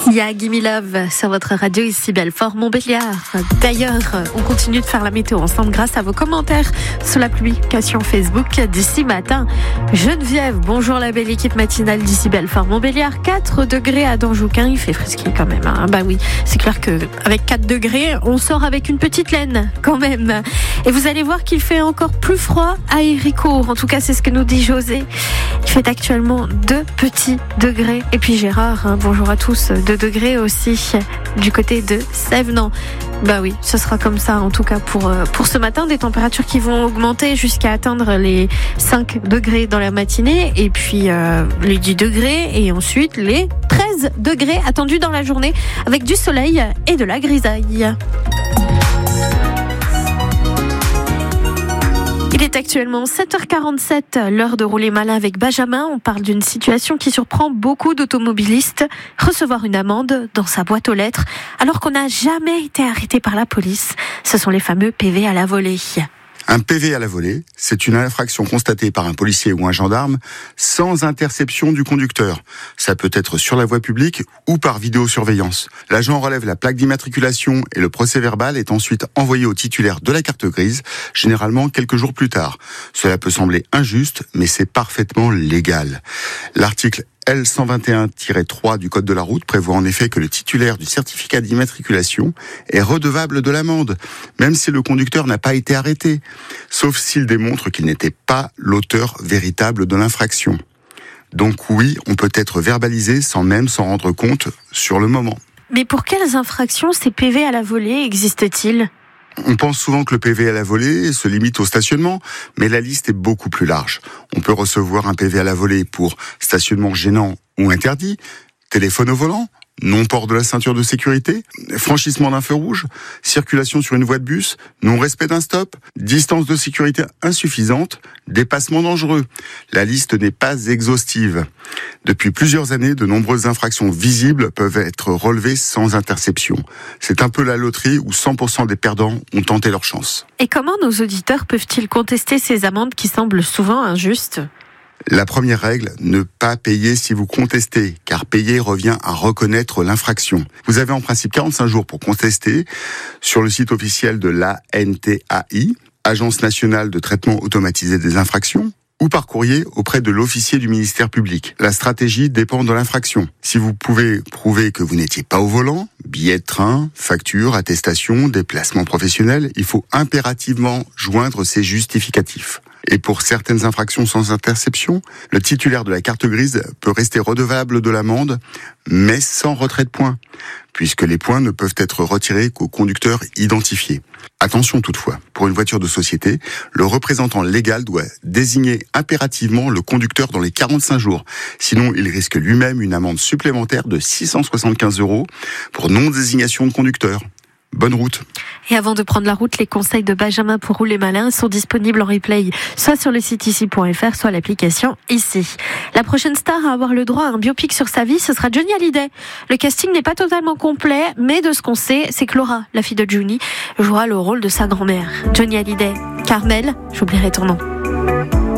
Il y a Gimme Love sur votre radio ici Belfort Montbéliard. D'ailleurs, on continue de faire la météo ensemble grâce à vos commentaires sur la publication Facebook d'ici matin. Geneviève, bonjour la belle équipe matinale d'ici Belfort Montbéliard. 4 degrés à Danjouquin, il fait frisquet quand même. Bah oui, c'est clair qu'avec 4 degrés, on sort avec une petite laine quand même. Et vous allez voir qu'il fait encore plus froid à Héricourt. En tout cas, c'est ce que nous dit José. Il fait actuellement 2 petits degrés. Et puis Gérard, bonjour à tous, 2 degrés aussi du côté de Sèvres. Bah oui, ce sera comme ça en tout cas pour ce matin, des températures qui vont augmenter jusqu'à atteindre les 5 degrés dans la matinée et puis les 10 degrés et ensuite les 13 degrés attendus dans la journée avec du soleil et de la grisaille. Il est actuellement 7h47, l'heure de rouler malin avec Benjamin. On parle d'une situation qui surprend beaucoup d'automobilistes. Recevoir une amende dans sa boîte aux lettres alors qu'on n'a jamais été arrêté par la police. Ce sont les fameux PV à la volée. Un PV à la volée, c'est une infraction constatée par un policier ou un gendarme sans interception du conducteur. Ça peut être sur la voie publique ou par vidéosurveillance. L'agent relève la plaque d'immatriculation et le procès-verbal est ensuite envoyé au titulaire de la carte grise, généralement quelques jours plus tard. Cela peut sembler injuste, mais c'est parfaitement légal. L'article L121-3 du Code de la route prévoit en effet que le titulaire du certificat d'immatriculation est redevable de l'amende, même si le conducteur n'a pas été arrêté, sauf s'il démontre qu'il n'était pas l'auteur véritable de l'infraction. Donc oui, on peut être verbalisé sans même s'en rendre compte sur le moment. Mais pour quelles infractions ces PV à la volée existent-ils ? On pense souvent que le PV à la volée se limite au stationnement, mais la liste est beaucoup plus large. On peut recevoir un PV à la volée pour stationnement gênant ou interdit, téléphone au volant, non-port de la ceinture de sécurité, franchissement d'un feu rouge, circulation sur une voie de bus, non-respect d'un stop, distance de sécurité insuffisante, dépassement dangereux. La liste n'est pas exhaustive. Depuis plusieurs années, de nombreuses infractions visibles peuvent être relevées sans interception. C'est un peu la loterie où 100% des perdants ont tenté leur chance. Et comment nos auditeurs peuvent-ils contester ces amendes qui semblent souvent injustes ? La première règle, ne pas payer si vous contestez, car payer revient à reconnaître l'infraction. Vous avez en principe 45 jours pour contester sur le site officiel de l'ANTAI, Agence nationale de traitement automatisé des infractions, ou par courrier auprès de l'officier du ministère public. La stratégie dépend de l'infraction. Si vous pouvez prouver que vous n'étiez pas au volant, billet de train, facture, attestation, déplacement professionnel, il faut impérativement joindre ces justificatifs. Et pour certaines infractions sans interception, le titulaire de la carte grise peut rester redevable de l'amende, mais sans retrait de points, puisque les points ne peuvent être retirés qu'au conducteur identifié. Attention toutefois, pour une voiture de société, le représentant légal doit désigner impérativement le conducteur dans les 45 jours. Sinon, il risque lui-même une amende supplémentaire de 675 € pour non-désignation de conducteur. Bonne route. Et avant de prendre la route, les conseils de Benjamin pour rouler malin sont disponibles en replay, soit sur le site ici.fr, soit l'application ici. La prochaine star à avoir le droit à un biopic sur sa vie, ce sera Johnny Hallyday. Le casting n'est pas totalement complet, mais de ce qu'on sait, c'est que Laura, la fille de Johnny, jouera le rôle de sa grand-mère. Johnny Hallyday, Carmel, j'oublierai ton nom.